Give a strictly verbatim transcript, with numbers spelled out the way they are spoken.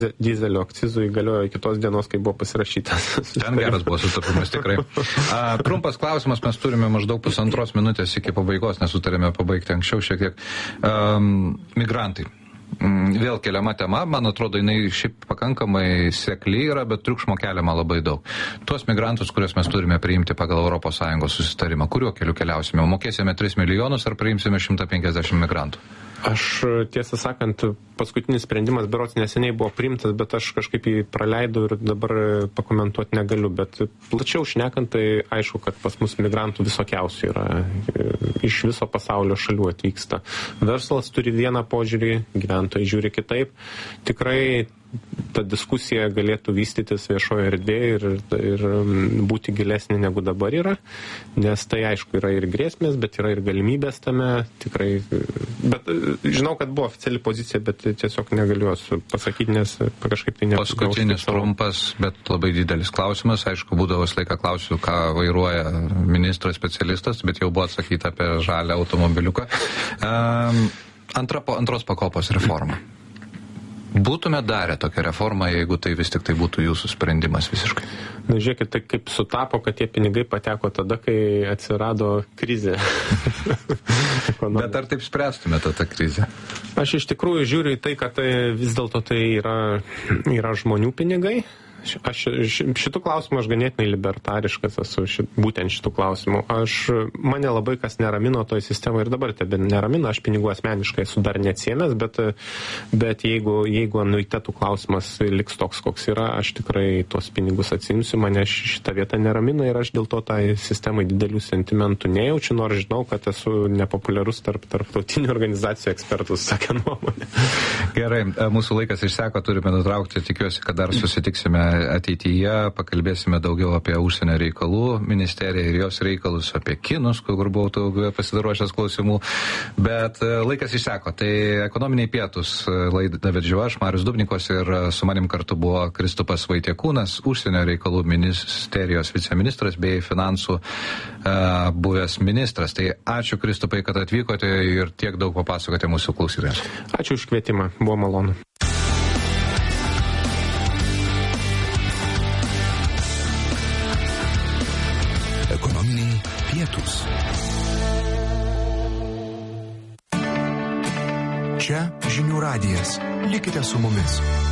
Dizelio akcizų įgaliojo kitos dienos, kai buvo pasirašytas. Ten geras buvo sutapimas tikrai. A, trumpas klausimas, mes turime maždaug pusantros minutės iki pabaigos, nesutarėme pabaigti anksčiau šiek tiek. Um, migrantai. Vėl keliama tema, man atrodo, jinai šiaip pakankamai sekli yra, bet triukšmo keliama labai daug. Tuos migrantus, kuriuos mes turime priimti pagal Europos Sąjungos susitarimą, kuriuo keliu keliausime? Mokėsime tris milijonus ar priimsime šimtą penkiasdešimt migrantų? Aš, tiesą sakant, paskutinis sprendimas berods neseniai buvo priimtas, bet aš kažkaip jį praleidau ir dabar pakomentuoti negaliu. Bet plačiau šnekant, tai aišku, kad pas mus migrantų visokiausių yra. Iš viso pasaulio šalių atvyksta. Verslas turi vieną požiūrį, gyventojai žiūri kitaip. Tikrai ta diskusija galėtų vystytis viešoje erdvėje ir, ir būti gilesnė negu dabar yra, nes tai aišku yra ir grėsmės, bet yra ir galimybės tame tikrai. Bet žinau, kad buvo oficiali pozicija, bet tiesiog negaliu jos pasakyti, nes kažkaip tai nepasigaus. Paskutinis trumpas, bet labai didelis klausimas. Aišku, būdavo laiką klausiu, ką vairuoja ministras specialistas, bet jau buvo atsakyta apie žalią automobiliuką. Um, antra, antros pakopos reforma. Būtume darę tokią reformą, jeigu tai vis tik tai būtų jūsų sprendimas visiškai? Na, žiūrėkit, tai kaip sutapo, kad tie pinigai pateko tada, kai atsirado krizė. Bet ar taip spręstumėte tą krizę? Aš iš tikrųjų žiūriu į tai, kad tai vis dėlto tai yra, yra žmonių pinigai. Aš šitų klausimų aš ganėtinai libertariškas esu, šit, būtent šitų klausimų. Aš, mane labai kas neramino toj sistemoje ir dabar tebe neramino, aš pinigų asmeniškai esu dar neatsiėmęs, bet, bet jeigu, jeigu anuitetų klausimas liks toks, koks yra, aš tikrai tuos pinigus atsimsiu, mane šitą vietą neramina ir aš dėl to tai sistemai didelių sentimentų nejaučiu, nors žinau, kad esu nepopuliarus tarp tarptautinių organizacijų ekspertų, sakė nuomonė. Gerai, mūsų laikas išseko, turime nutraukti, tikiuosi, kad dar susitiksime ateityje, pakalbėsime daugiau apie užsienio reikalų ministeriją ir jos reikalus, apie kinus, kur buvau daug pasidaruošęs klausimų, bet laikas išseko. Tai ekonominiai pietus laidą vedžiau aš, Marius Dubnikovas, ir su manim kartu buvo Kristupas Vaitiekūnas, užsienio reikalų ministerijos viceministras bei finansų uh, buvęs ministras. Tai ačiū, Kristupai, kad atvykote ir tiek daug papasakote mūsų klausytojams. Ačiū už kvietimą, buvo malonu. Ekonominiai pietūs. Čia Žinių radijas. Likite su mumis.